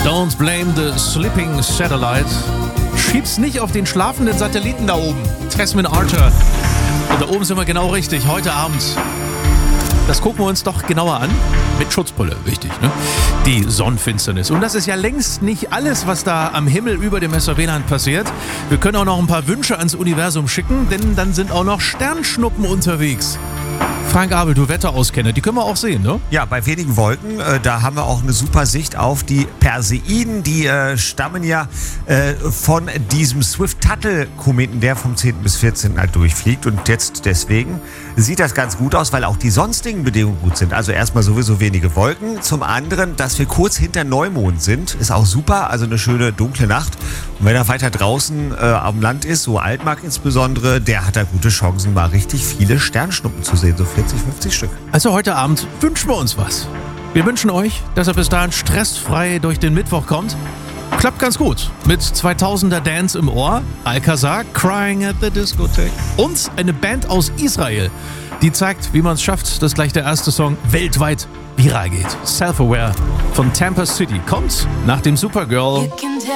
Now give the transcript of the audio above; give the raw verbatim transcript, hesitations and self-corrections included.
Don't blame the sleeping satellite. Schieb's nicht auf den schlafenden Satelliten da oben. Tasman Archer. Und da oben sind wir genau richtig. Heute Abend. Das gucken wir uns doch genauer an. Mit Schutzbrille, wichtig, ne? Die Sonnenfinsternis. Und das ist ja längst nicht alles, was da am Himmel über dem S R W-Land passiert. Wir können auch noch ein paar Wünsche ans Universum schicken, denn dann sind auch noch Sternschnuppen unterwegs. Frank Abel, du Wetterauskenner, die können wir auch sehen, ne? Ja, bei wenigen Wolken, äh, da haben wir auch eine super Sicht auf die Perseiden. Die äh, stammen ja äh, von diesem Swift-Tuttle-Kometen, der vom zehnten bis vierzehnten halt durchfliegt. Und jetzt deswegen sieht das ganz gut aus, weil auch die sonstigen Bedingungen gut sind. Also erstmal sowieso wenige Wolken. Zum anderen, dass wir kurz hinter Neumond sind, ist auch super. Also eine schöne dunkle Nacht. Und wenn er weiter draußen äh, am Land ist, so Altmark insbesondere, der hat da gute Chancen, mal richtig viele Sternschnuppen zu sehen. So vierzig, fünfzig Stück. Also heute Abend wünschen wir uns was. Wir wünschen euch, dass ihr bis dahin stressfrei durch den Mittwoch kommt. Klappt ganz gut. Mit zweitausender Dance im Ohr, Alcazar, Crying at the Discotheque und eine Band aus Israel, die zeigt, wie man es schafft, dass gleich der erste Song weltweit viral geht. Self-Aware von Tampa City kommt nach dem Supergirl.